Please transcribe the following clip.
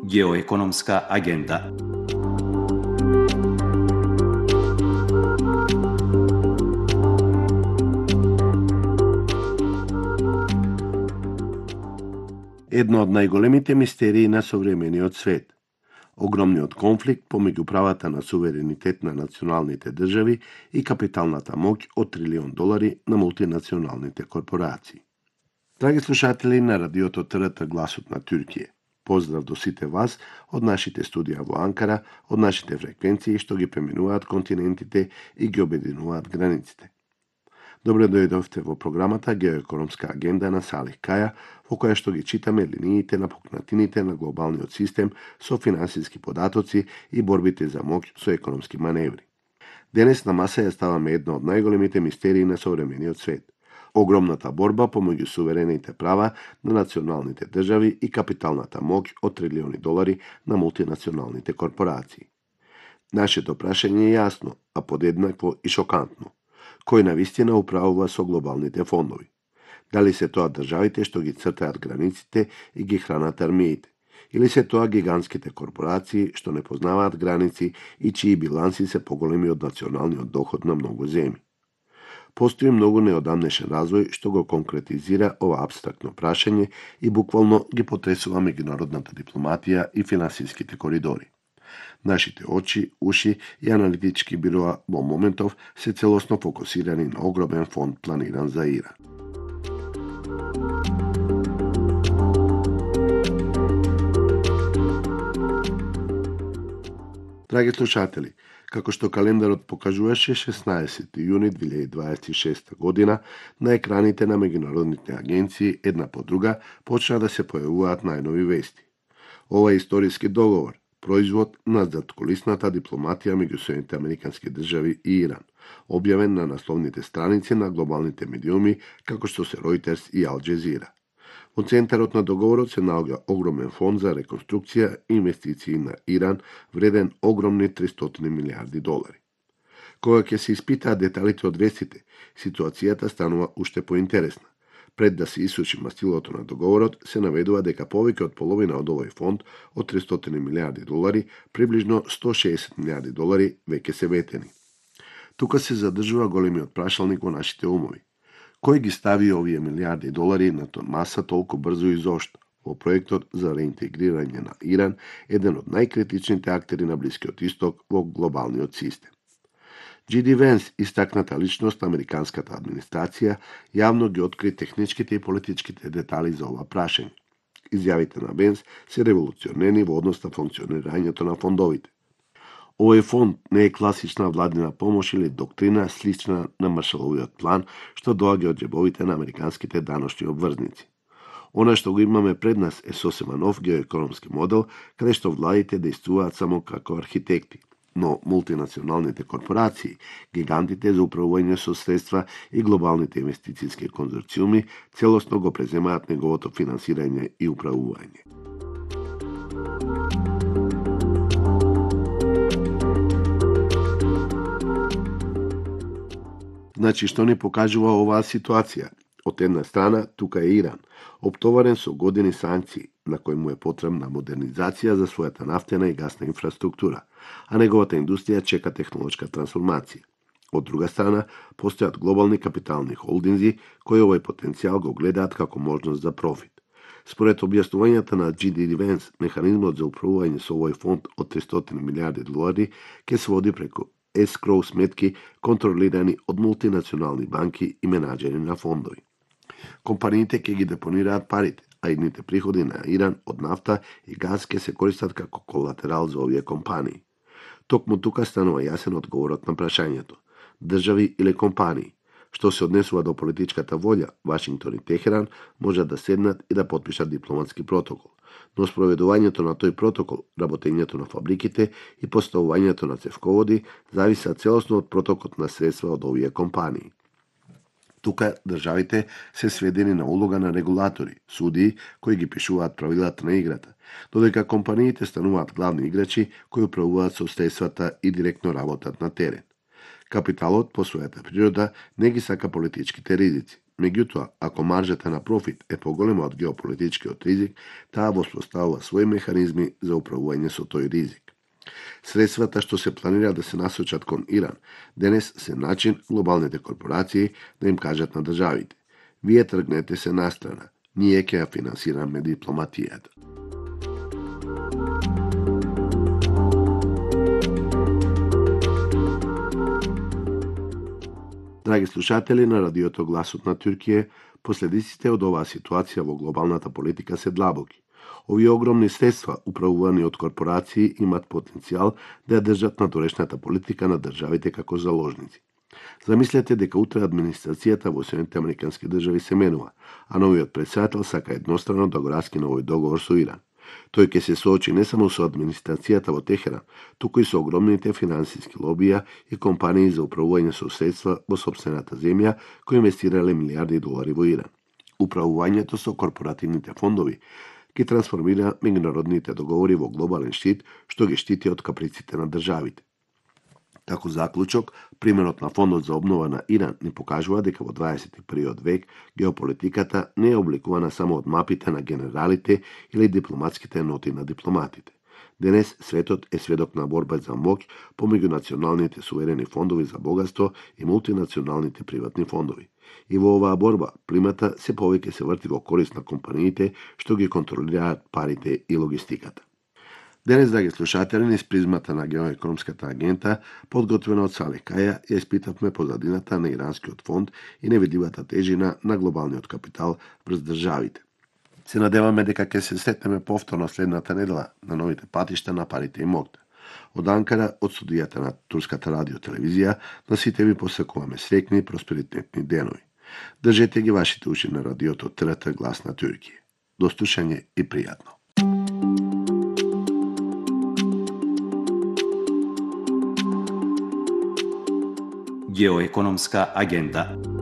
Geoekonomska agenda. Една од најголемите мистерии на современиот свет. Огромниот конфликт помеѓу правата на суверенитет на националните држави и капиталната моќ од $1 трилион на мултинационалните корпорации. Драги слушатели на радиото ТРТ Гласот на Туркија, поздрав до сите вас од нашите студија во Анкара, од нашите фреквенции што ги преминуваат континентите и ги обединуваат границите. Добре дојдовте во програмата Геоекономска агенда на Салих Каја, во која што ги читаме линиите на пукнатините на глобалниот систем со финансиски податоци и борбите за моќ со економски маневри. Денес на маса ја ставаме една од најголемите мистерии на современиот свет. Огромната борба помеѓу суверените права на националните држави и капиталната моќ од $трилиони на мултинационалните корпорации. Нашето прашање е јасно, а подеднакво и шокантно. Кој навистина управува со глобалните фондови? Дали се тоа државите што ги цртаат границите и ги хранат армиите? Или се тоа гигантските корпорации што не познаваат граници и чии биланси се поголеми од националниот доход на многу земји? Постои многу неодамнешен развој што го конкретизира ова апстрактно прашање и буквално ги потресува меѓународната дипломатија и финансиските коридори. Нашите очи, уши и аналитички бироа во моментов се целосно фокусирани на огромен фонд планиран за Иран. Драги слушатели, како што календарот покажуваше 16 јуни 2026 година, на екраните на меѓународните агенции една по друга почна да се појавуваат најнови вести. Ова е историски договор, производ на заткулисната дипломатија меѓу Соединетите Американски држави и Иран, објавен на насловните страници на глобалните медиуми како што се Reuters и Ал Джезира. Во центарот на договорот се наоѓа огромен фонд за реконструкција и инвестиции на Иран, вреден огромни $300 милиарди. Кога ќе се испитаат деталите од вестите, ситуацијата станува уште поинтересна. Пред да се исучи мастилото на договорот, се наведува дека повеќе од половина од овој фонд од $300 милиарди, приближно $160 милиарди веќе се ветени. Тука се задржува големиот прашалник во нашите умови. Кој ги стави овие $милиарди на маса толку брзо и зошто? Во проектот за реинтегрирање на Иран, еден од најкритичните актери на Блискиот Исток во глобалниот систем. Джиди Венс, истакната личност на американската администрација, јавно ги откри техничките и политичките детали за ова прашање. Изјавите на Венс се револуционерни во однос на функционирањето на фондовите. Овој фонд не е класична владина помош или доктрина слична на Маршаловиот план, што доаѓа од џебовите на американските даночни обврзници. Она што го имаме пред нас е сосема нов геоекономски модел, каде што владите действуваат само како архитекти, но мултинационалните корпорации, гигантите за управување со средства и глобалните инвестицијски конзорциуми целосно го преземаат неговото финансирање и управување. Значи, што ни покажува оваа ситуација? Од една страна, тука е Иран, оптоварен со години санкции, на кој му е потребна модернизација за својата нафтена и гасна инфраструктура, а неговата индустрија чека технолошка трансформација. Од друга страна, постојат глобални капитални холдинзи кои овој потенцијал го гледаат како можност за профит. Според објаснувањата на Джиди Венс, механизмот за управување со овој фонд од $300 милиарди ќе се води преку escrow сметки контролирани од мултинационални банки и менаџери на фондови. Компаниите ќе ги депонираат парите, а идните приходи на Иран од нафта и газ ќе се користат како колатерал за овие компании. Токму тука станува јасен одговорот на прашањето: држави или компании? Што се однесува до политичката волја, Вашингтон и Техеран можат да седнат и да потпишат дипломатски протокол, но спроведувањето на тој протокол, работењето на фабриките и поставувањето на цевководи зависат целосно од протокот на средства од овие компании. Тука државите се сведени на улога на регулатори, судии кои ги пишуваат правилата на играта, додека компаниите стануваат главни играчи кои управуваат со средствата и директно работат на терен. Капиталот по својата природа не ги сака политичките ризици, Меѓутоа, ако маржата на профит е поголема од геополитичкиот ризик, таа воспоставува своји механизми за управување со тој ризик. Средствата што се планира да се насочат кон Иран, денес се начин глобалните корпорации да им кажат на државите: вие тргнете се настрана, ние ќе ја финансираме дипломатијата. Драги слушатели на радиото Гласот на Туркија, последиците од оваа ситуација во глобалната политика се длабоки. Овие огромни средства, управувани од корпорации, имат потенцијал да ја држат надорешната политика на државите како заложници. Замислете дека утре администрацијата во Соединетите Американски држави се менува, а новиот претседател сака еднострано да го раскине овој договор со Иран. Тој ќе се соочи не само со администрацијата во Техеран, туку и со огромните финансиски лобија и компании за управување со средства во сопствената земја кои инвестирале милиарди долари во Иран. Управувањето со корпоративните фондови ги трансформира меѓународните договори во глобален штит што ги штити од каприците на државите. Како заклучок, примерот на Фондот за обнова на Иран ни покажува дека во 21. век геополитиката не е обликувана само од мапите на генералите или дипломатските ноти на дипломатите. Денес светот е сведок на борба за моќ помеѓу националните суверени фондови за богатство и мултинационалните приватни фондови. И во оваа борба плимата се повеќе се врти во корист на компаниите што ги контролираат парите и логистиката. Денес, драги слушатели, низ призмата на геоекономската агента, подготвена од Салих Каја, ја испитавме позадината на иранскиот фонд и невидливата тежина на глобалниот капитал врз државите. Се надеваме дека ќе се сретнеме повторно следната недела на новите патишта на парите и моќта. Од Анкара, од студијата на Турската радиотелевизија, на сите ви посакуваме среќни и просперитетни денови. Држете ги вашите уши на радиото ТРТ Глас на Туркија. До слушање и пријатно. Геоекономска агенда.